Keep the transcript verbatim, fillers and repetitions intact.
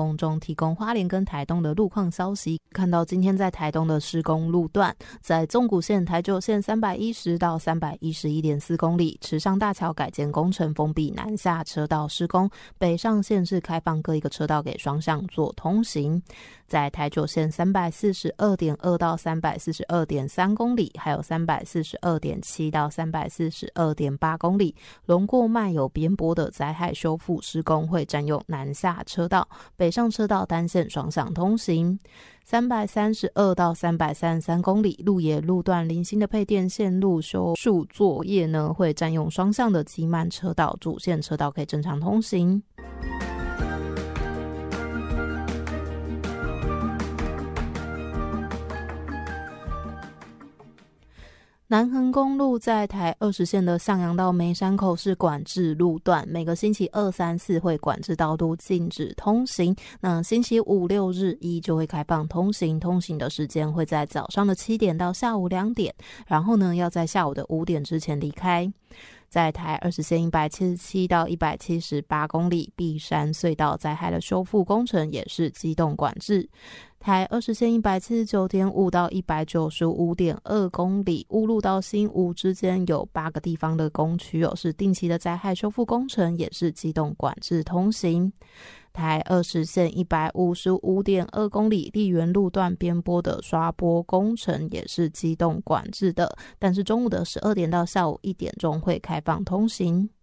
空中提供花莲跟台东的路况消息。看到今天在台东的施工路段，在纵谷线、台九线三百一十到三百一十一点四公里，池上大桥改建工程封闭南下车道施工，北上线是开放各一个车道给双向做通行。在台九线三百四十二点二到三百四十二点三公里，还有三百四十二点七到三百四十二点八公里，龙过漫有边坡的灾害修复施工会占用南下车道，北上车道单线双向通行。三百三十二到三百三十三公里，鹿野路段零星的配电线路修树作业呢，会占用双向的机慢车道，主线车道可以正常通行。南横公路在台二十线的向阳到梅山口是管制路段，每个星期二、三、四会管制道路禁止通行，那星期五、六日一就会开放通行，通行的时间会在早上的七点到下午两点，然后呢要在下午的五点之前离开。在台二十线一百七十七到一百七十八公里，碧山隧道灾害的修复工程也是机动管制。台二十线一百七十九点五到一百九十五点二公里，乌路到新屋之间有八个地方的工区哦，是定期的灾害修复工程，也是机动管制通行。台二十线一百五十五点二公里，丽园路段边坡的刷坡工程也是机动管制的，但是中午的十二点到下午一点钟会开放通行。